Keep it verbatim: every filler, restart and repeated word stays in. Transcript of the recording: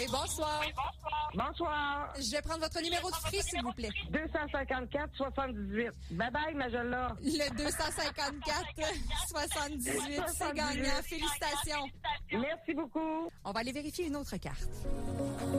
Oui, bonsoir. Bonsoir. Je vais prendre votre numéro de frise, s'il vous plaît. deux cent cinquante-quatre soixante-dix-huit. Bye bye, Majola. Le deux cent cinquante-quatre soixante-dix-huit, c'est gagnant. Félicitations. Merci beaucoup. On va aller vérifier une autre carte.